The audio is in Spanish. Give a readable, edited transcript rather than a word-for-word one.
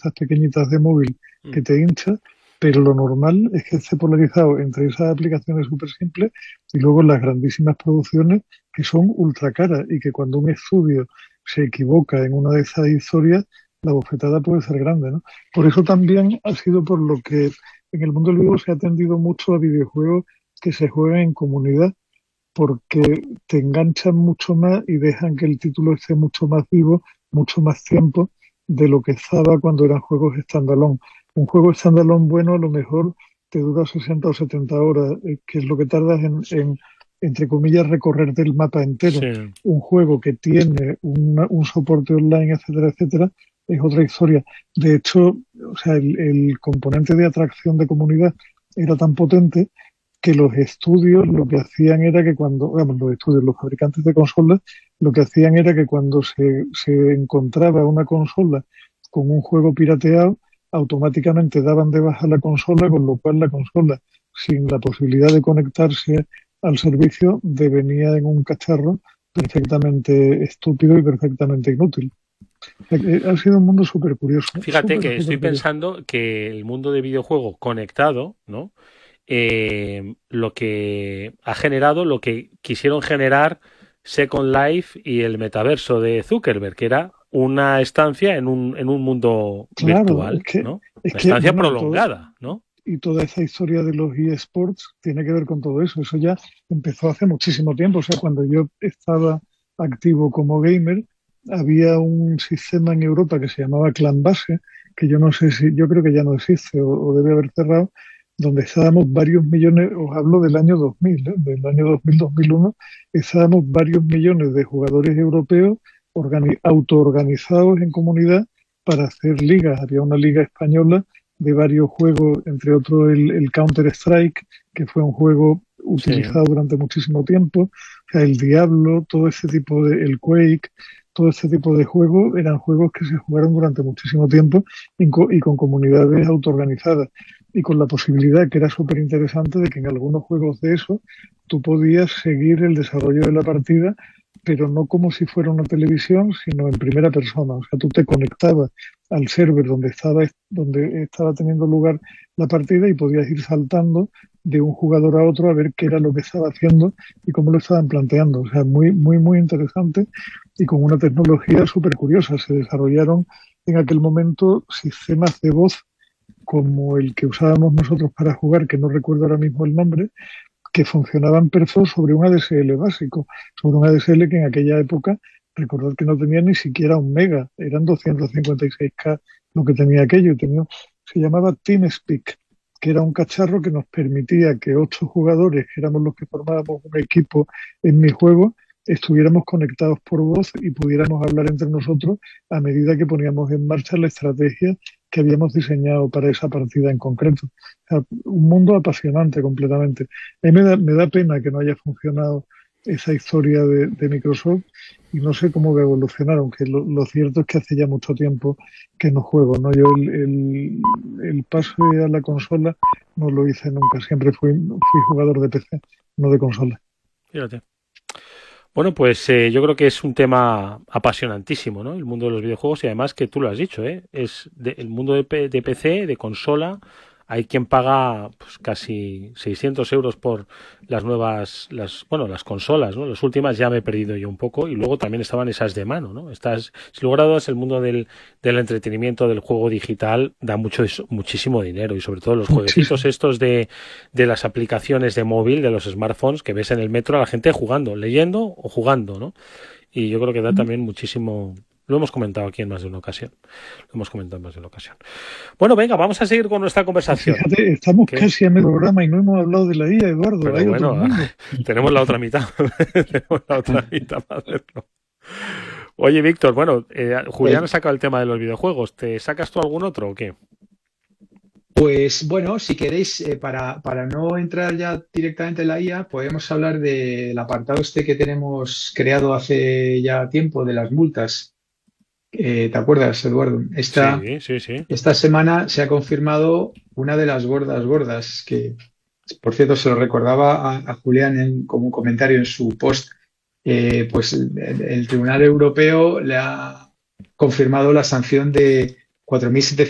estas pequeñitas de móvil que te hincha, pero lo normal es que esté polarizado entre esas aplicaciones súper simples y luego las grandísimas producciones que son ultra caras y que cuando un estudio se equivoca en una de esas historias, la bofetada puede ser grande, ¿no? Por eso también ha sido por lo que en el mundo del videojuego se ha tendido mucho a videojuegos que se juegan en comunidad, porque te enganchan mucho más y dejan que el título esté mucho más vivo, mucho más tiempo de lo que estaba cuando eran juegos standalone. Un juego standalone bueno a lo mejor te dura 60 o 70 horas, que es lo que tardas entre comillas, recorrerte el mapa entero. Sí. Un juego que tiene un soporte online, etcétera, etcétera, es otra historia. De hecho, o sea, el componente de atracción de comunidad era tan potente que los estudios lo que hacían era que los fabricantes de consolas, lo que hacían era que cuando se encontraba una consola con un juego pirateado, automáticamente daban de baja la consola, con lo cual la consola, sin la posibilidad de conectarse al servicio, devenía en un cacharro perfectamente estúpido y perfectamente inútil. Ha sido un mundo súper curioso, Fíjate súper, que estoy súper curioso. pensando que el mundo de videojuego conectado, ¿no? Lo que ha generado, lo que quisieron generar Second Life y el metaverso de Zuckerberg, que era una estancia en un mundo Claro, virtual, ¿no? es Una que, estancia bueno, prolongada, ¿no? y toda esa historia de los eSports tiene que ver con todo eso. Eso ya empezó hace muchísimo tiempo. O sea, cuando yo estaba activo como gamer, había un sistema en Europa que se llamaba Clan Base, que yo no sé si, yo creo que ya no existe o debe haber cerrado, donde estábamos varios millones, os hablo del año 2000, del año 2000-2001, estábamos varios millones de jugadores europeos autoorganizados en comunidad para hacer ligas. Había una liga española de varios juegos, entre otros el Counter-Strike, que fue un juego Sí. utilizado durante muchísimo tiempo, o sea, el Diablo, todo ese tipo de, el Quake, todo ese tipo de juegos eran juegos que se jugaron durante muchísimo tiempo y con comunidades autoorganizadas y con la posibilidad, que era súper interesante, de que en algunos juegos de eso tú podías seguir el desarrollo de la partida, pero no como si fuera una televisión, sino en primera persona. O sea, tú te conectabas al server donde estaba teniendo lugar la partida y podías ir saltando de un jugador a otro a ver qué era lo que estaba haciendo y cómo lo estaban planteando. O sea, muy, muy, muy interesante y con una tecnología súper curiosa. Se desarrollaron en aquel momento sistemas de voz como el que usábamos nosotros para jugar, que no recuerdo ahora mismo el nombre, que funcionaban perfecto sobre un ADSL básico, sobre un ADSL que en aquella época, recordad que no tenía ni siquiera un mega, eran 256K lo que tenía aquello, se llamaba TeamSpeak, que era un cacharro que nos permitía que 8 jugadores, que éramos los que formábamos un equipo en mi juego, estuviéramos conectados por voz y pudiéramos hablar entre nosotros a medida que poníamos en marcha la estrategia que habíamos diseñado para esa partida en concreto. O sea, un mundo apasionante completamente. A mí me da pena que no haya funcionado esa historia de Microsoft y no sé cómo va a evolucionar, aunque lo cierto es que hace ya mucho tiempo que no juego, ¿no? Yo el pase a la consola no lo hice nunca, siempre fui jugador de PC, no de consola. Fíjate. Bueno, pues yo creo que es un tema apasionantísimo, ¿no? El mundo de los videojuegos y además que tú lo has dicho, ¿eh? El mundo de PC, de consola. Hay quien paga pues, casi 600 euros por las consolas, ¿no? Las últimas ya me he perdido yo un poco y luego también estaban esas de mano, ¿no? Sin lugar a dudas, el mundo del entretenimiento, del juego digital da muchísimo dinero y sobre todo los jueguecitos Muchísimo. estos de las aplicaciones de móvil, de los smartphones, que ves en el metro a la gente jugando, leyendo o jugando, ¿no? Y yo creo que da también muchísimo. Lo hemos comentado aquí en más de una ocasión. Lo hemos comentado en más de una ocasión. Bueno, venga, vamos a seguir con nuestra Pues conversación. fíjate, estamos ¿Qué? casi a medio programa y no hemos hablado de la IA, Eduardo. Pero Hay otro bueno, mundo. tenemos la otra mitad. Tenemos la otra mitad para hacerlo. Oye, Víctor, bueno, Julián ha Pues, sacado el tema de los videojuegos. ¿Te sacas tú algún otro o qué? pues bueno, si queréis, para no entrar ya directamente en la IA, podemos hablar del apartado este que tenemos creado hace ya tiempo de las multas. ¿Te acuerdas, Eduardo? Sí, sí, sí. Esta semana se ha confirmado una de las gordas gordas, que por cierto se lo recordaba a Julián como un comentario en su post. Pues el Tribunal Europeo le ha confirmado la sanción de 4.700